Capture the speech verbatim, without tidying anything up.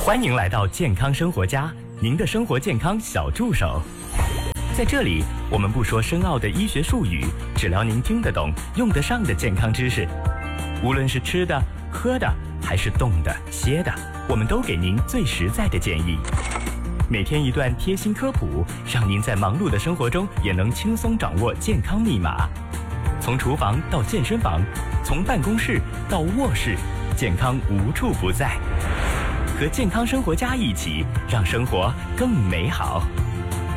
欢迎来到健康生活家，您的生活健康小助手。在这里，我们不说深奥的医学术语，只聊您听得懂、用得上的健康知识。无论是吃的、喝的，还是动的、歇的，我们都给您最实在的建议。每天一段贴心科普，让您在忙碌的生活中也能轻松掌握健康密码。从厨房到健身房，从办公室到卧室，健康无处不在。和健康生活家一起，让生活更美好。